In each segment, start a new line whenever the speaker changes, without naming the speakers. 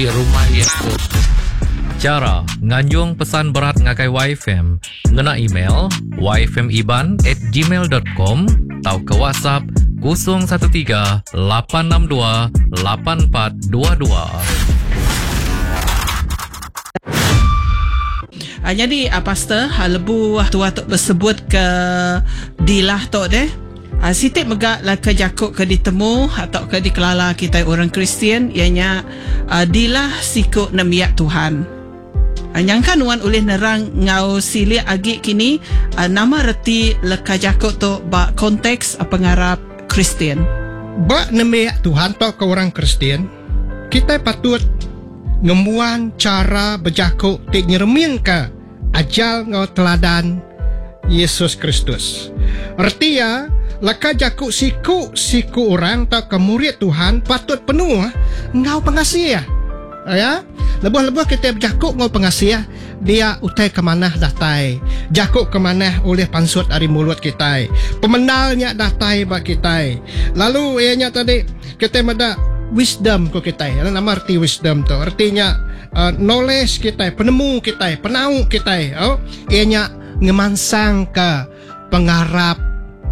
di rumah Yesus. Cara nganjung pesan berat ngakai YFM ngena email yfmiban@gmail.com atau ke WhatsApp 013 862 8422.
Jadi pastor lebu tua tok bersebut ke dilah tok deh. Sitik megak lah ke jakuk ke ditemu atau ke dikelala kita orang Kristian ianya dilah sikuk namiak Tuhan. Nyangka nuan oleh nerang ngau silia agi kini nama reti leka jakuk tok ba konteks pengarap Kristian.
Ba namiak Tuhan tok ke orang Kristian, kita patut ngemuan cara berjakuk tik nyeremin ke ajal ngau teladan Yesus Kristus. Artinya laka jakuk siku orang tak ke murid Tuhan patut penuh ngau pengasih ya. Lebuh-lebuh kita berjakuk ngau pengasih dia utai ke mana datai, jakuk ke mana oleh pansut dari mulut kita, pemenalnya datai bak kita. Lalu ianya tadi kita mada wisdom ko kita. Nama arti wisdom tu artinya knowledge kita, penemu kita, penau kita. Ianya ngemansang ke pengarap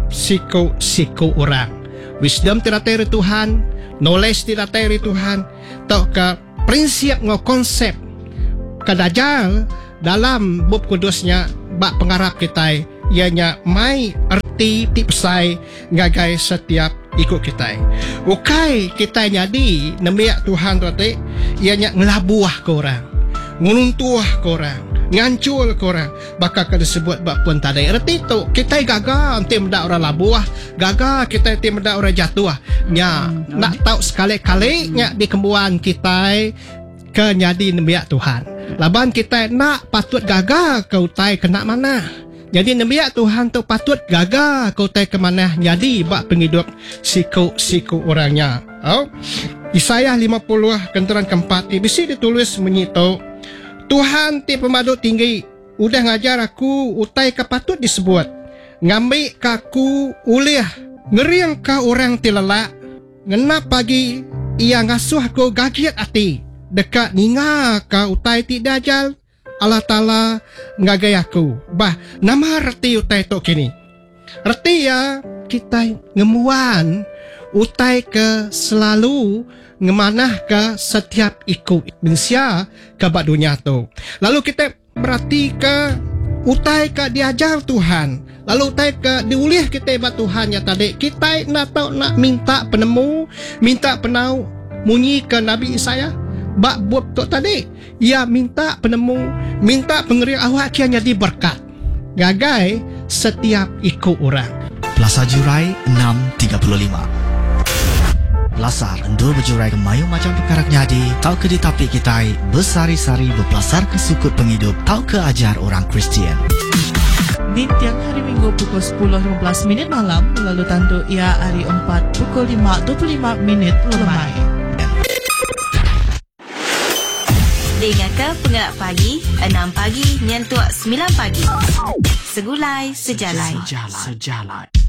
siku orang. Wisdom tidak dari Tuhan, knowledge tidak dari Tuhan, atau ke prinsip ngau konsep kadajal dalam bab kudusnya bak pengarap kita ianya mai arti tipsai ngagai setiap ikut kita. Ukai kita jadi namiak Tuhan tu ianya ngelabuah ke orang, ngununtuah ke orang, ngancul ke orang, bakal kena sebut bak pun tadi. Erti tu kita gagal nanti mendak orang labuah, gagal kita nanti mendak orang jatuh. Nya nak tahu sekali-kali nya di kembuan kita ke nyadi namiak Tuhan. Laban kita nak patut gagal ke utai kena mana. Jadi namiak Tuhan tu patut gagal ke utai ke mana jadi bak penghidup siku orangnya. Yesaya 50 kenteran keempat bisi ditulis menyitu Tuhan ti pemadu tinggi udah ngajar aku utai ke patut disebut ngambil kaku uliah ngeriang ka orang ti lelak ngena pagi ia ngasuh aku gagiat ati dekat ninga ka utai ti dajal Allah Ta'ala ngagai aku bah nama reti utai tu kini reti ya kita ngemuan utai ke selalu ngemanah ke setiap ikut manusia ke bak dunia tu. Lalu kita berarti ke utai ke diajar Tuhan. Lalu utai ke diulih kita bak Tuhan ya tadi. Kita nak tahu nak minta penemu, minta penau munyi ke Nabi Isaya. Bak buat tu tadi. Ya minta penemu, minta pengeri awak kianya diberkat. Gagai setiap ikut orang.
Plaza Jurai 6.35 Lasar endo berjurai ke mayu macam perkara nyadi tau ke di tapi kita bersari-sari berpelasar ke sukut penghidup tau ke ajar orang Kristian.
Di tiang hari Minggu pukul 10.15 malam lalu tandu ia hari 4 pukul 5.25 lemai.
Dengarkan Pengerak Pagi 6 pagi nyentuak 9 pagi. Segulai sejalai.